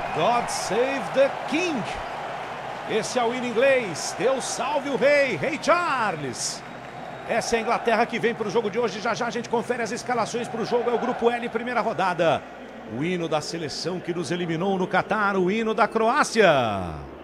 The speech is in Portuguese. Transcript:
God save the King. Esse é o hino inglês. Deus salve o rei, Rei Charles. Essa é a Inglaterra que vem para o jogo de hoje. Já já a gente confere as escalações para o jogo. É o Grupo L, primeira rodada. O hino da seleção que nos eliminou no Catar, o hino da Croácia.